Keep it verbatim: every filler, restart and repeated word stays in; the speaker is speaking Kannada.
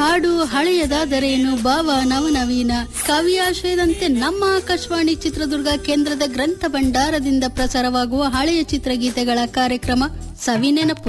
ಹಾಡು ಹಳೆಯದಾದರೇನು, ಭಾವ ನವನವೀನ, ಕಾವ್ಯಾಶಯದಂತೆ ನಮ್ಮ ಆಕಾಶವಾಣಿ ಚಿತ್ರದುರ್ಗ ಕೇಂದ್ರದ ಗ್ರಂಥ ಭಂಡಾರದಿಂದ ಪ್ರಸಾರವಾಗುವ ಹಳೆಯ ಚಿತ್ರಗೀತೆಗಳ ಕಾರ್ಯಕ್ರಮ ಸವಿನೆನಪು.